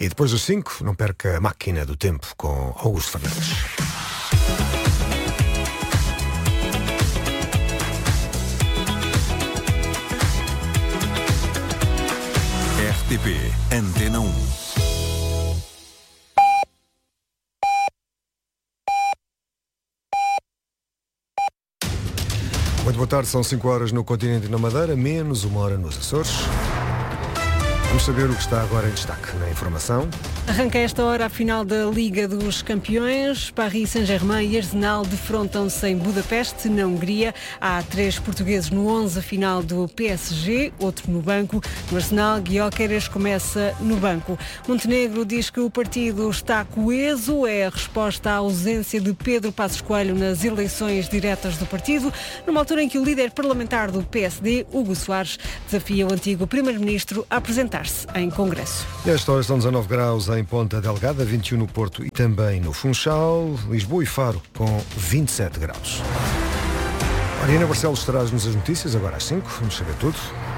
E depois das 5, não perca a Máquina do Tempo com Augusto Fernandes. RTP Antena 1. Muito boa tarde, são 5 horas no continente e na Madeira, menos 1 hora nos Açores. Vamos saber o que está agora em destaque na informação. Arranca esta hora a final da Liga dos Campeões. Paris Saint-Germain e Arsenal defrontam-se em Budapeste, na Hungria. Há 3 portugueses no 11 final do PSG, outro no banco. No Arsenal, Gyökeres começa no banco. Montenegro diz que o partido está coeso. É a resposta à ausência de Pedro Passos Coelho nas eleições diretas do partido, numa altura em que o líder parlamentar do PSD, Hugo Soares, desafia o antigo primeiro-ministro a apresentar em Congresso. E esta hora são 19 graus em Ponta Delgada, 21 no Porto e também no Funchal, Lisboa e Faro com 27 graus. Mariana Barcelos traz-nos as notícias agora às 5, vamos saber tudo.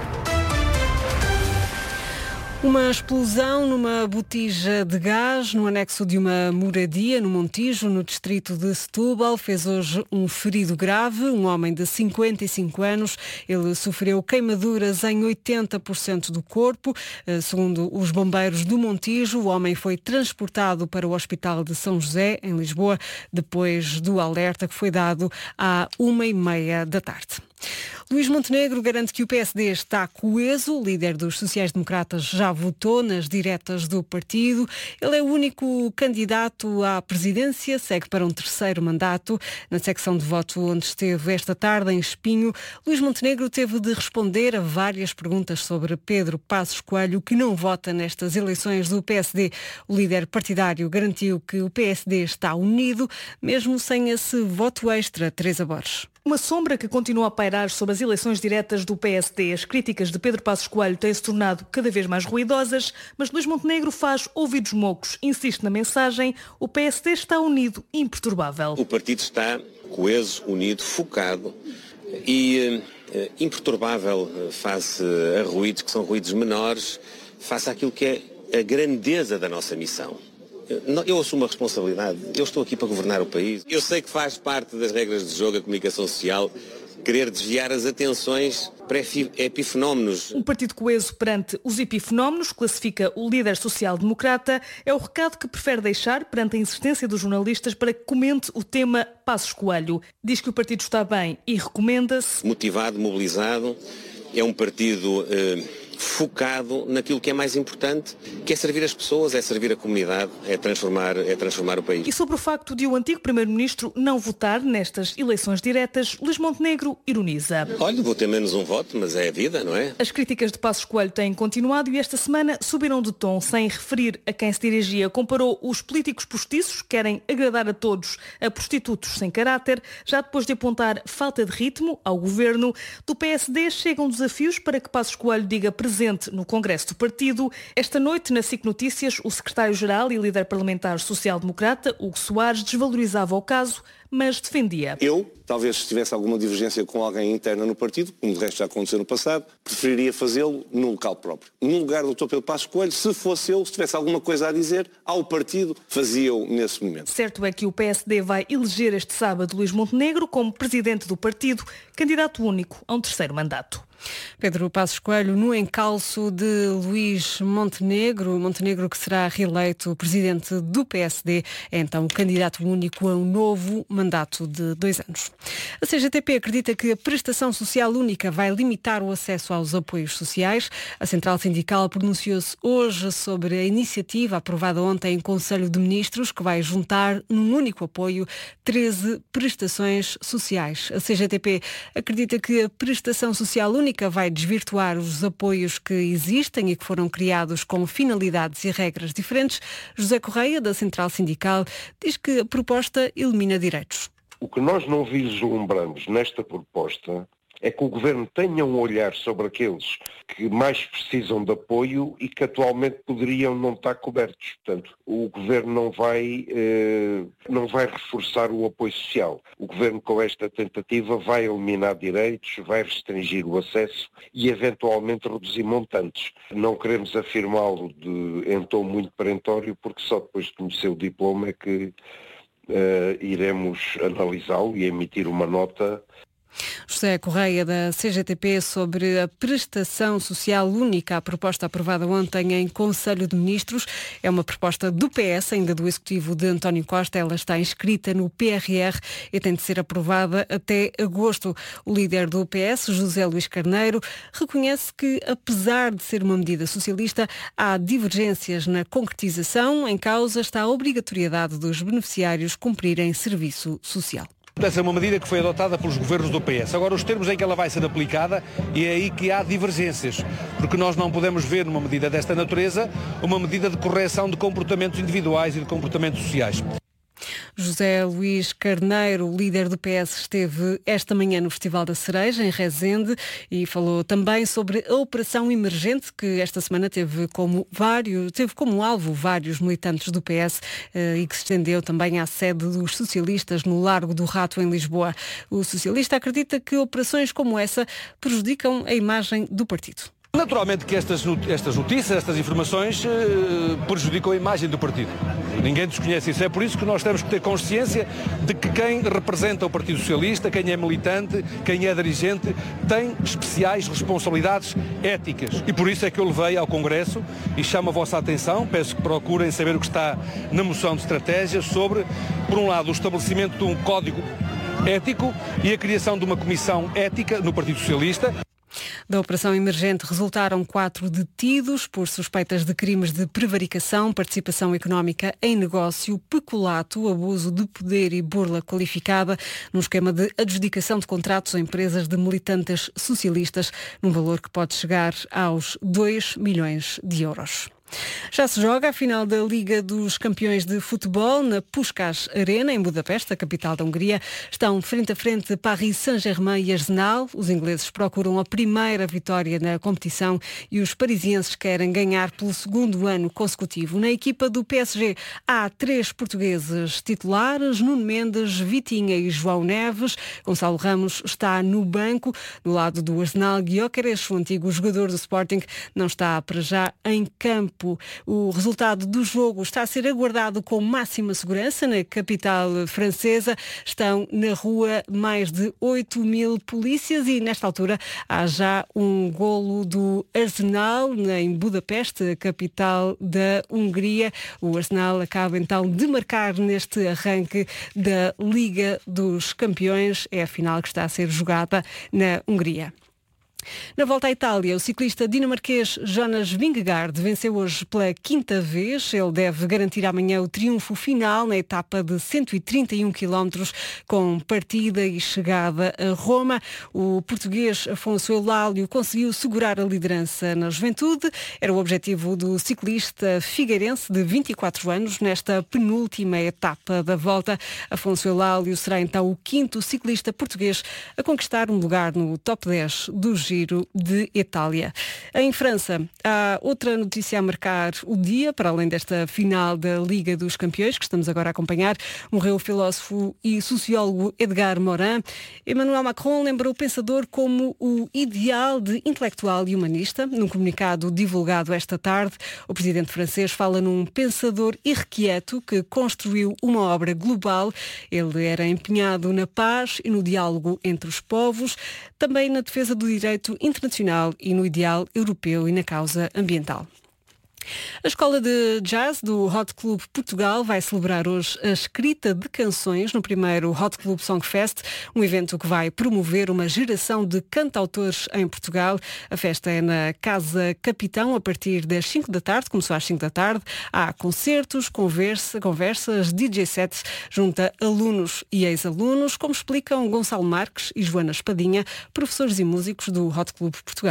Uma explosão numa botija de gás no anexo de uma moradia no Montijo, no distrito de Setúbal, fez hoje um ferido grave, um homem de 55 anos. Ele sofreu queimaduras em 80% do corpo. Segundo os bombeiros do Montijo, o homem foi transportado para o Hospital de São José, em Lisboa, depois do alerta que foi dado à 1h30 da tarde. Luís Montenegro garante que o PSD está coeso. O líder dos sociais-democratas já votou nas diretas do partido. Ele é o único candidato à presidência, segue para um 3º mandato. Na secção de voto onde esteve esta tarde, em Espinho, Luís Montenegro teve de responder a várias perguntas sobre Pedro Passos Coelho, que não vota nestas eleições do PSD. O líder partidário garantiu que o PSD está unido, mesmo sem esse voto extra. Teresa Borges. Uma sombra que continua a pairar sobre as eleições diretas do PSD. As críticas de Pedro Passos Coelho têm-se tornado cada vez mais ruidosas, mas Luís Montenegro faz ouvidos mocos. Insiste na mensagem: o PSD está unido, imperturbável. O partido está coeso, unido, focado e imperturbável face a ruídos que são ruídos menores, face àquilo que é a grandeza da nossa missão. Eu assumo a responsabilidade, eu estou aqui para governar o país. Eu sei que faz parte das regras de jogo a comunicação social querer desviar as atenções para epifenómenos. Um partido coeso perante os epifenómenos, classifica o líder social-democrata, é o recado que prefere deixar perante a insistência dos jornalistas para que comente o tema Passos Coelho. Diz que o partido está bem e recomenda-se. Motivado, mobilizado, é um partido focado naquilo que é mais importante, que é servir as pessoas, é servir a comunidade, é transformar o país. E sobre o facto de o antigo primeiro-ministro não votar nestas eleições diretas, Luís Montenegro ironiza. Olha, vou ter menos um voto, mas é a vida, não é? As críticas de Passos Coelho têm continuado e esta semana subiram de tom, sem referir a quem se dirigia. Comparou os políticos postiços, que querem agradar a todos, a prostitutos sem caráter. Já depois de apontar falta de ritmo ao governo, do PSD chegam desafios para que Passos Coelho diga presente no Congresso do partido. Esta noite, na SIC Notícias, o secretário-geral e líder parlamentar social-democrata, Hugo Soares, desvalorizava o caso, mas defendia. Eu, talvez se tivesse alguma divergência com alguém interna no partido, como de resto já aconteceu no passado, preferiria fazê-lo no local próprio. No lugar do Dr. Pedro Passos Coelho, se fosse eu, se tivesse alguma coisa a dizer ao partido, fazia-o nesse momento. Certo é que o PSD vai eleger este sábado Luís Montenegro como presidente do partido, candidato único a um 3º mandato. Pedro Passos Coelho no encalço de Luís Montenegro. Montenegro, que será reeleito presidente do PSD, é então candidato único a um novo mandato de 2 anos. A CGTP acredita que a prestação social única vai limitar o acesso aos apoios sociais. A Central Sindical pronunciou-se hoje sobre a iniciativa aprovada ontem em Conselho de Ministros, que vai juntar num único apoio 13 prestações sociais. A CGTP acredita que a prestação social única vai desvirtuar os apoios que existem e que foram criados com finalidades e regras diferentes. José Correia, da Central Sindical, diz que a proposta elimina direitos. O que nós não vislumbramos nesta proposta é que o Governo tenha um olhar sobre aqueles que mais precisam de apoio e que atualmente poderiam não estar cobertos. Portanto, o Governo não vai reforçar o apoio social. O Governo, com esta tentativa, vai eliminar direitos, vai restringir o acesso e, eventualmente, reduzir montantes. Não queremos afirmá-lo em tom muito perentório, porque só depois de conhecer o diploma é que iremos analisá-lo e emitir uma nota. José Correia, da CGTP, sobre a prestação social única, a proposta aprovada ontem em Conselho de Ministros. É uma proposta do PS, ainda do Executivo de António Costa. Ela está inscrita no PRR e tem de ser aprovada até agosto. O líder do PS, José Luís Carneiro, reconhece que, apesar de ser uma medida socialista, há divergências na concretização. Em causa está a obrigatoriedade dos beneficiários cumprirem serviço social. Essa é uma medida que foi adotada pelos governos do PS. Agora, os termos em que ela vai ser aplicada, e é aí que há divergências, porque nós não podemos ver numa medida desta natureza uma medida de correção de comportamentos individuais e de comportamentos sociais. José Luís Carneiro, líder do PS, esteve esta manhã no Festival da Cereja, em Rezende, e falou também sobre a operação emergente, que esta semana teve como alvo vários militantes do PS e que se estendeu também à sede dos socialistas no Largo do Rato, em Lisboa. O socialista acredita que operações como essa prejudicam a imagem do partido. Naturalmente que estas notícias, estas informações prejudicam a imagem do partido. Ninguém desconhece isso. É por isso que nós temos que ter consciência de que quem representa o Partido Socialista, quem é militante, quem é dirigente, tem especiais responsabilidades éticas. E por isso é que eu levei ao Congresso e chamo a vossa atenção, peço que procurem saber o que está na moção de estratégia sobre, por um lado, o estabelecimento de um código ético e a criação de uma comissão ética no Partido Socialista. Da operação emergente resultaram 4 detidos por suspeitas de crimes de prevaricação, participação económica em negócio, peculato, abuso de poder e burla qualificada, num esquema de adjudicação de contratos a empresas de militantes socialistas, num valor que pode chegar aos 2 milhões de euros. Já se joga a final da Liga dos Campeões de Futebol na Puskás Arena, em Budapeste, a capital da Hungria. Estão frente a frente Paris Saint-Germain e Arsenal. Os ingleses procuram a primeira vitória na competição e os parisienses querem ganhar pelo segundo ano consecutivo. Na equipa do PSG há 3 portugueses titulares, Nuno Mendes, Vitinha e João Neves. Gonçalo Ramos está no banco. Do lado do Arsenal, Gyökeres, o antigo jogador do Sporting, não está para já em campo. O resultado do jogo está a ser aguardado com máxima segurança na capital francesa. Estão na rua mais de 8.000 polícias e, nesta altura, há já um golo do Arsenal em Budapeste, a capital da Hungria. O Arsenal acaba então de marcar neste arranque da Liga dos Campeões. É a final que está a ser jogada na Hungria. Na volta à Itália, o ciclista dinamarquês Jonas Vingegaard venceu hoje pela 5ª vez. Ele deve garantir amanhã o triunfo final na etapa de 131 km com partida e chegada a Roma. O português Afonso Eulálio conseguiu segurar a liderança na juventude. Era o objetivo do ciclista figueirense de 24 anos nesta penúltima etapa da volta. Afonso Eulálio será então o 5º ciclista português a conquistar um lugar no top 10 do Giro de Itália. Em França, há outra notícia a marcar o dia, para além desta final da Liga dos Campeões, que estamos agora a acompanhar. Morreu o filósofo e sociólogo Edgar Morin. Emmanuel Macron lembrou o pensador como o ideal de intelectual e humanista. Num comunicado divulgado esta tarde, o presidente francês fala num pensador irrequieto que construiu uma obra global. Ele era empenhado na paz e no diálogo entre os povos, também na defesa do direito internacional e no ideal europeu e na causa ambiental. A Escola de Jazz do Hot Club Portugal vai celebrar hoje a escrita de canções no primeiro Hot Club Song Fest, um evento que vai promover uma geração de cantautores em Portugal. A festa é na Casa Capitão a partir das 5 da tarde, começou às 5 da tarde. Há concertos, conversas, DJ sets junto a alunos e ex-alunos, como explicam Gonçalo Marques e Joana Espadinha, professores e músicos do Hot Club Portugal.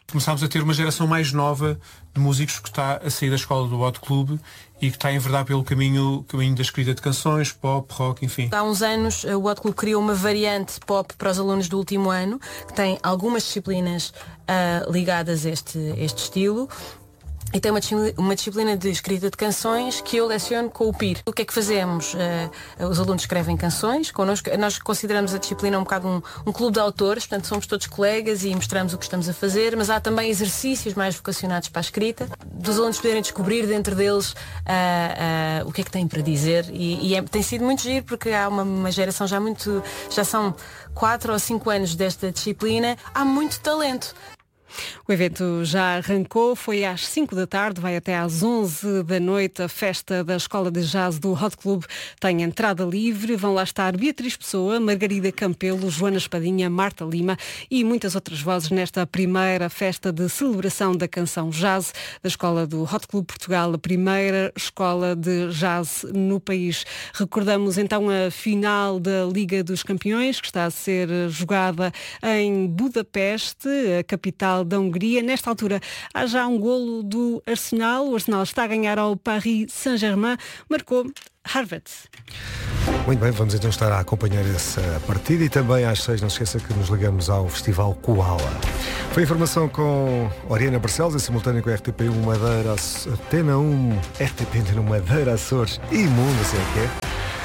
Começámos a ter uma geração mais nova de músicos que está a sair da escola do Hot Club e que está a enverdar pelo caminho da escrita de canções, pop, rock, enfim. Há uns anos o Hot Club criou uma variante pop para os alunos do último ano, que tem algumas disciplinas ligadas a este estilo. E tem uma disciplina de escrita de canções que eu leciono com o PIR. O que é que fazemos? Os alunos escrevem canções connosco. Nós consideramos a disciplina um bocado um clube de autores, portanto somos todos colegas e mostramos o que estamos a fazer, mas há também exercícios mais vocacionados para a escrita, dos alunos poderem descobrir dentro deles o que é que têm para dizer. Tem sido muito giro porque há uma geração já são 4 ou 5 anos desta disciplina, há muito talento. O evento já arrancou, foi às 5 da tarde, vai até às 11 da noite. A festa da Escola de Jazz do Hot Club tem entrada livre. Vão lá estar Beatriz Pessoa, Margarida Campelo, Joana Espadinha, Marta Lima e muitas outras vozes nesta primeira festa de celebração da canção jazz da Escola do Hot Club Portugal, a primeira escola de jazz no país. Recordamos então a final da Liga dos Campeões, que está a ser jogada em Budapeste, a capital da Hungria. Nesta altura há já um golo do Arsenal. O Arsenal está a ganhar ao Paris Saint-Germain. Marcou Harvard. Muito bem, vamos então estar a acompanhar essa partida e também às 6, não se esqueça que nos ligamos ao Festival Koala. Foi informação com Oriana Barcelos, em simultâneo com a RTP1 Madeira, Antena 1, RTP Antena 1 Madeira, Açores e Mundo, assim é que é.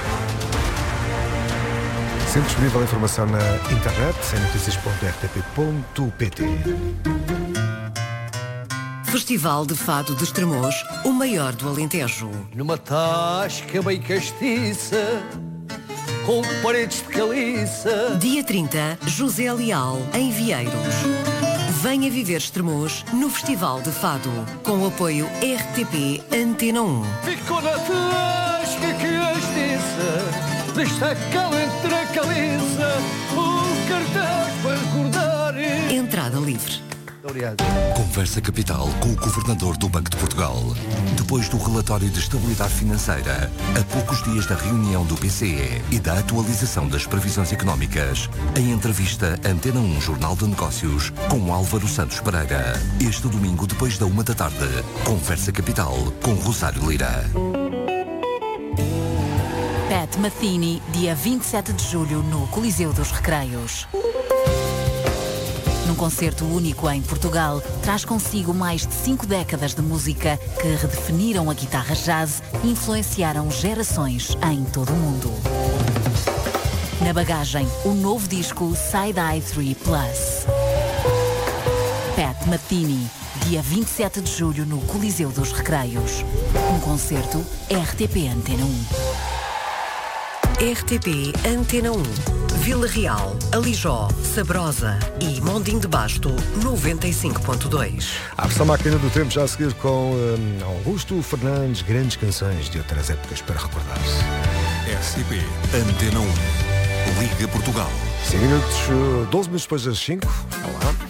Sempre disponível a informação na internet, em noticias.rtp.pt. Festival de Fado de Estremoz, o maior do Alentejo. Numa tasca bem castiça, com paredes de caliça. Dia 30, José Leal, em Vieiros. Venha viver Estremoz no Festival de Fado, com o apoio RTP Antena 1. Ficou na tasca castiça, destaca entre a caliça, o cartaz para recordar. Entrada livre. Obrigado. Conversa Capital com o Governador do Banco de Portugal. Depois do relatório de estabilidade financeira, a poucos dias da reunião do BCE e da atualização das previsões económicas, em entrevista Antena 1 Jornal de Negócios com Álvaro Santos Pereira. Este domingo, depois da 1 da tarde, Conversa Capital com Rosário Lira. Pat Metheny, dia 27 de julho, no Coliseu dos Recreios. Num concerto único em Portugal, traz consigo mais de 5 décadas de música que redefiniram a guitarra jazz e influenciaram gerações em todo o mundo. Na bagagem, o novo disco Side Eye 3 Plus. Pat Metheny, dia 27 de julho, no Coliseu dos Recreios. Um concerto RTP Antena 1. RTP Antena 1, Vila Real, Alijó, Sabrosa e Mondim de Basto 95.2. A versão máquina do tempo já a seguir com Augusto Fernandes, grandes canções de outras épocas para recordar-se. RTP Antena 1, Liga Portugal. 5 minutos, 12 minutos depois das 5. Olá.